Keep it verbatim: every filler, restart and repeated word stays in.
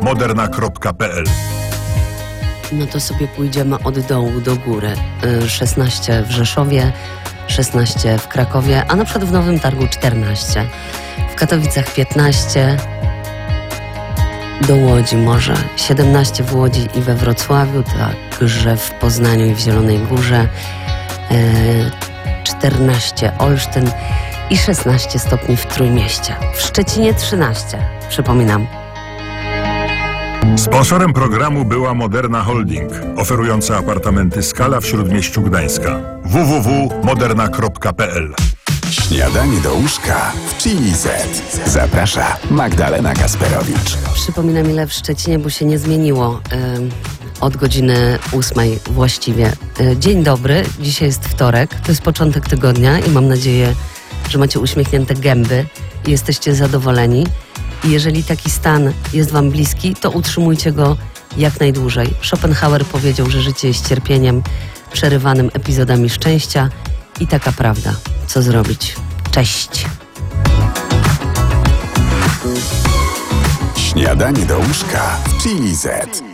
moderna kropka p l. No to sobie pójdziemy od dołu do góry. szesnaście w Rzeszowie, szesnaście w Krakowie, a na przykład w Nowym Targu czternaście. W Katowicach piętnaście, do Łodzi może siedemnaście w Łodzi i we Wrocławiu, także w Poznaniu i w Zielonej Górze, czternaście Olsztyn i szesnaście stopni w Trójmieście. W Szczecinie trzynaście, przypominam. Sponsorem programu była Moderna Holding, oferująca apartamenty Skala w Śródmieściu Gdańska. w w w kropka moderna kropka p l. Śniadanie do łóżka w Chili Z. Zaprasza Magdalena Gasperowicz. Przypominam, ile w Szczecinie, bo się nie zmieniło y, od godziny ósmej właściwie. Y, dzień dobry, dzisiaj jest wtorek, to jest początek tygodnia i mam nadzieję, że macie uśmiechnięte gęby i jesteście zadowoleni. I jeżeli taki stan jest wam bliski, to utrzymujcie go jak najdłużej. Schopenhauer powiedział, że życie jest cierpieniem przerywanym epizodami szczęścia i taka prawda. Co zrobić? Cześć! Śniadanie do łóżka w Chili Z.